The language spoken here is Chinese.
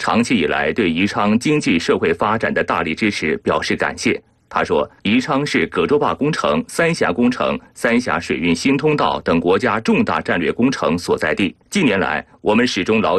长期以来对宜昌经济社会发展的大力支持表示感谢。他说，宜昌是葛洲坝工程、三峡工程、三峡水运新通道等国家重大战略工程所在地。近年来，我们始终牢